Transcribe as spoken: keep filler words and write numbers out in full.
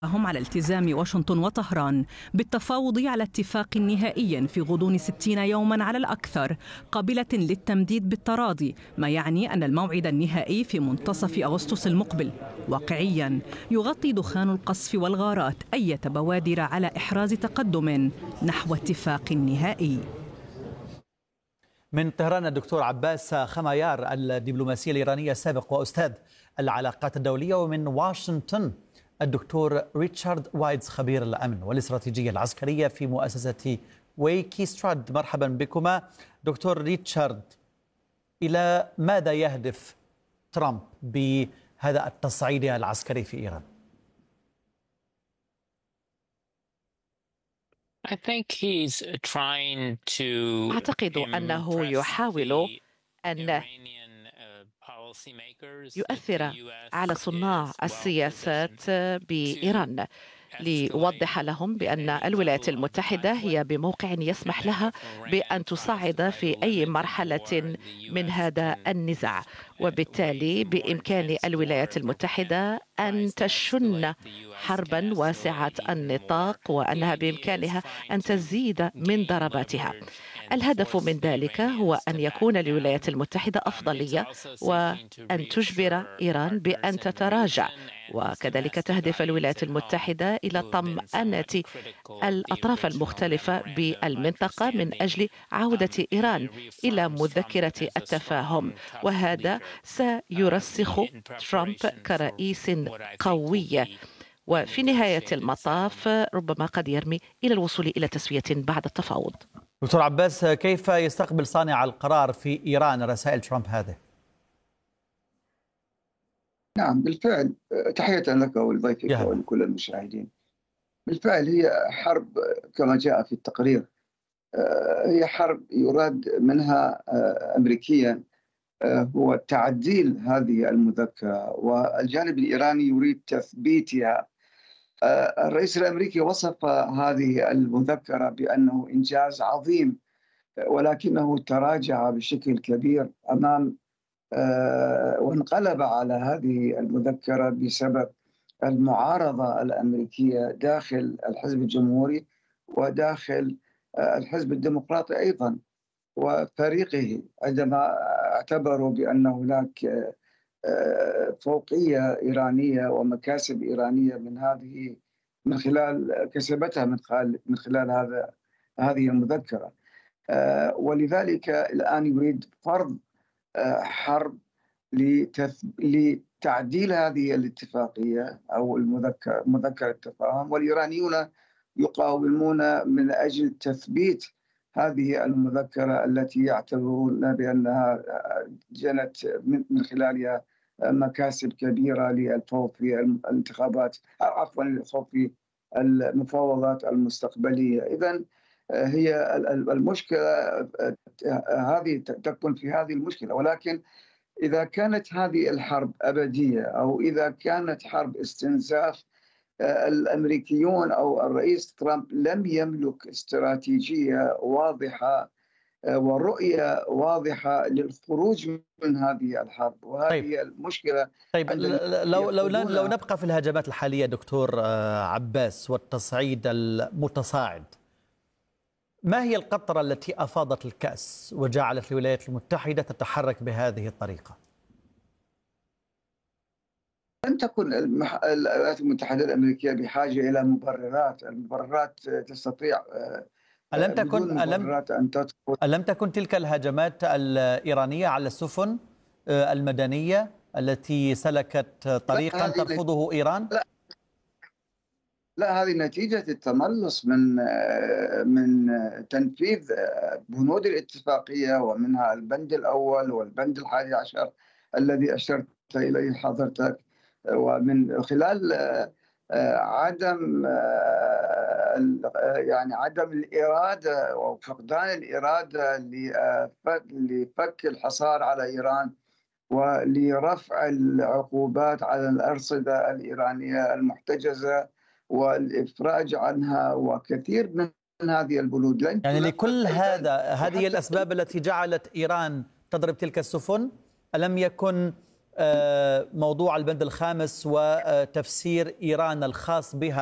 هم على التزام واشنطن وطهران بالتفاوض على اتفاق نهائي في غضون ستين يوما على الأكثر، قابلة للتمديد بالتراضي، ما يعني أن الموعد النهائي في منتصف أغسطس المقبل. واقعيا يغطي دخان القصف والغارات أي بوادر على إحراز تقدم نحو اتفاق نهائي. من طهران الدكتور عباس خمايار الدبلوماسية الإيرانية السابق وأستاذ العلاقات الدولية، ومن واشنطن الدكتور ريتشارد وايدز خبير الأمن والاستراتيجية العسكرية في مؤسسة ويكي ستراد. مرحبا بكما. دكتور ريتشارد، إلى ماذا يهدف ترامب بهذا التصعيد العسكري في إيران؟ أعتقد أنه يحاول أن يؤثر على صناع السياسات بإيران ليوضح لهم بأن الولايات المتحدة هي بموقع يسمح لها بأن تصعد في أي مرحلة من هذا النزاع، وبالتالي بإمكان الولايات المتحدة أن تشن حربا واسعة النطاق، وأنها بإمكانها أن تزيد من ضرباتها. الهدف من ذلك هو أن يكون للولايات المتحدة أفضلية وأن تجبر إيران بأن تتراجع، وكذلك تهدف الولايات المتحدة إلى طمأنة الأطراف المختلفة بالمنطقة من أجل عودة إيران إلى مذكرة التفاهم، وهذا سيرسخ ترامب كرئيس قوي، وفي نهاية المطاف ربما قد يرمي إلى الوصول إلى تسوية بعد التفاوض. دكتور عباس، كيف يستقبل صانع القرار في إيران رسائل ترامب هذه؟ نعم بالفعل، تحية لك ولضيفك ولكل المشاهدين. بالفعل هي حرب كما جاء في التقرير، هي حرب يراد منها أمريكيا هو تعديل هذه المذكرة، والجانب الإيراني يريد تثبيتها. الرئيس الأمريكي وصف هذه المذكرة بأنه إنجاز عظيم، ولكنه تراجع بشكل كبير أمام وانقلب على هذه المذكرة بسبب المعارضة الأمريكية داخل الحزب الجمهوري وداخل الحزب الديمقراطي أيضا وفريقه، عندما اعتبروا بأن هناك فوقية إيرانية ومكاسب إيرانية من هذه من خلال كسبتها من خلال من خلال هذا هذه المذكرة. ولذلك الآن يريد فرض حرب لتعديل هذه الاتفاقية أو المذكرة مذكرة التفاهم، والإيرانيون يقاومون من أجل تثبيت هذه المذكرة التي يعتبرون بأنها جنت من خلالها مكاسب كبيرة للفوز في الانتخابات عفوا الفوز في المفاوضات المستقبلية. إذن هي المشكلة هذه تكمن في هذه المشكلة، ولكن إذا كانت هذه الحرب أبدية أو إذا كانت حرب استنزاف، الأمريكيون أو الرئيس ترامب لم يملك استراتيجية واضحة ورؤية واضحة للخروج من هذه الحرب، وهذه طيب. المشكلة. طيب لو لو لو نبقى في الهجمات الحالية دكتور عباس والتصعيد المتصاعد، ما هي القطرة التي أفاضت الكأس وجعلت الولايات المتحدة تتحرك بهذه الطريقة؟ لم تكن الولايات المتحدة الأمريكية بحاجة إلى مبررات، المبررات تستطيع ألم تكن ألم أن تدخل ألم تكن تلك الهجمات الإيرانية على السفن المدنية التي سلكت طريقا ترفضه إيران؟ لا لا هذه نتيجة التملص من من تنفيذ بنود الاتفاقية، ومنها البند الأول والبند الحادي عشر الذي أشرت إليه حضرتك، ومن خلال عدم يعني عدم الإرادة وفقدان الإرادة لفك الحصار على إيران ولرفع العقوبات على الأرصدة الإيرانية المحتجزة والإفراج عنها وكثير من هذه البنود. يعني لكل هذا هذه الأسباب التي جعلت إيران تضرب تلك السفن، ألم يكن موضوع البند الخامس وتفسير إيران الخاص بها